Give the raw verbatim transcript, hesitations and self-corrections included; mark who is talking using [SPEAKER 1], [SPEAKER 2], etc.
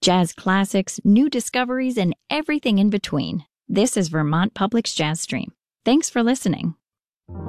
[SPEAKER 1] Jazz classics, new discoveries, and everything in between. This is Vermont Public's Jazz Stream. Thanks for listening.